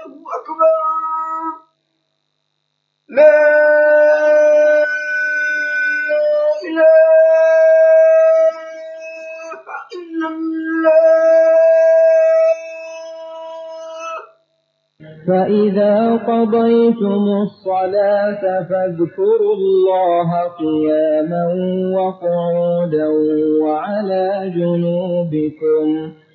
أكبر لا إله إلا الله. فإذا قضيتم الصلاة فاذكروا الله قياما وقعودا وعلى جنوبكم